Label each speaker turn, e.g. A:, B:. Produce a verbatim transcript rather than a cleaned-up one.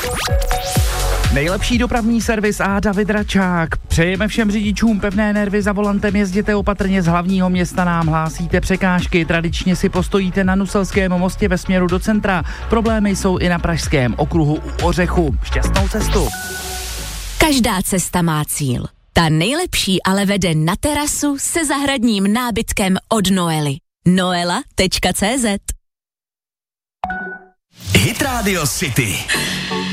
A: Nejlepší dopravní servis a David Račák. Přejeme všem řidičům pevné nervy za volantem, jezděte opatrně, z hlavního města nám hlásíte překážky, tradičně si postojíte na Nuselském mostě ve směru do centra. Problémy jsou i na pražském okruhu u Ořechu. Šťastnou cestu.
B: Každá cesta má cíl. Ta nejlepší ale vede na terasu se zahradním nábytkem od Noely. noela tečka cé zet
C: Hit Radio City.